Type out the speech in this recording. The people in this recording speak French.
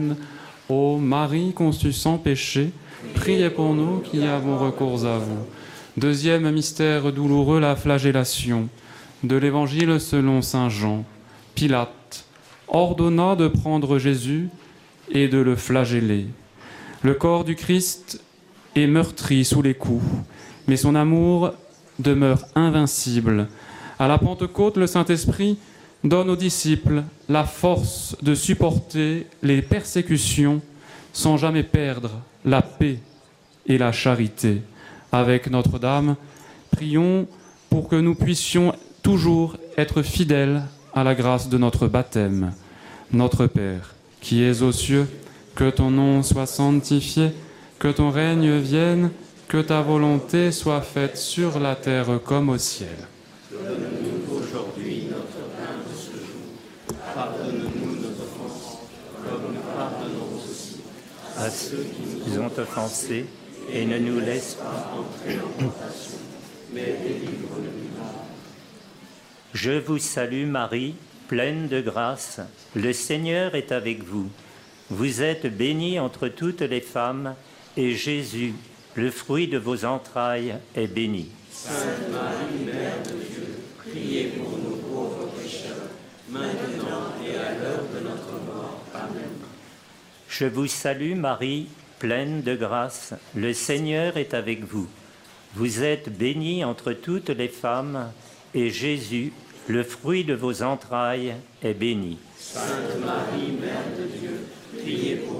humaine. Ô Marie conçue sans péché, priez pour nous qui avons recours à vous. Deuxième mystère douloureux, la flagellation. De l'Évangile selon saint Jean. Pilate ordonna de prendre Jésus et de le flageller. Le corps du Christ est meurtri sous les coups, mais son amour demeure invincible. À la Pentecôte, le Saint-Esprit donne aux disciples la force de supporter les persécutions sans jamais perdre la paix et la charité. Avec Notre-Dame, prions pour que nous puissions toujours être fidèles à la grâce de notre baptême. Notre Père, qui es aux cieux, que ton nom soit sanctifié, que ton règne vienne, que ta volonté soit faite sur la terre comme au ciel. Donne-nous aujourd'hui notre pain de ce jour. Pardonne-nous nos offenses, comme nous pardonnons aussi à ceux qui nous ont offensés, et ne nous laisse pas entrer en tentation, mais délivre-nous du mal. Je vous salue Marie, pleine de grâce, le Seigneur est avec vous. Vous êtes bénie entre toutes les femmes, et Jésus, le fruit de vos entrailles, est béni. Sainte Marie, Mère de Dieu, priez pour nous pauvres pécheurs, maintenant et à l'heure de notre mort. Amen. Je vous salue Marie, pleine de grâce, le Seigneur est avec vous. Vous êtes bénie entre toutes les femmes, et Jésus, le fruit de vos entrailles, est béni. Sainte Marie, Mère de Dieu, priez pour